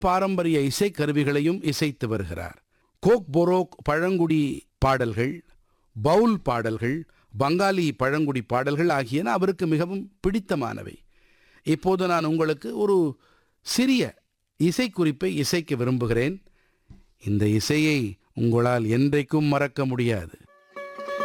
பாரம்பரிய இசைக்கருவிகளையும் இசைத்து வருகிறார். கோக் பொரோக் பழங்குடி பாடல்கள், பவுல் பாடல்கள், பங்காலி பழங்குடி பாடல்கள் ஆகியன அவருக்கு மிகவும் பிடித்தமானவை. இப்போது நான் உங்களுக்கு ஒரு சிறிய இசைக்குறிப்பை இசைக்க விரும்புகிறேன். இந்த இசையை உங்களால் என்றைக்கும் மறக்க முடியாது.